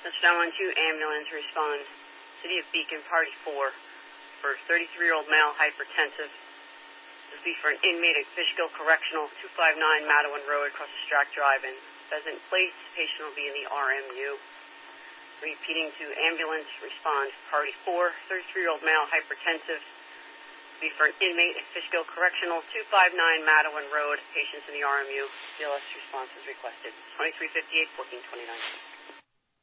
Touchdown 12, ambulance respond. City of Beacon, party 4, for 33-year-old male, hypertensive. This will be for an inmate at Fishkill Correctional, 259 Matawan Road, across the Strack Drive-In. Pheasant Place, patient will be in the RMU. Repeating to ambulance respond. Party 4, 33-year-old male, hypertensive. This will be for an inmate at Fishkill Correctional, 259 Matawan Road, patients in the RMU. CLS response is requested. 2358, 1429.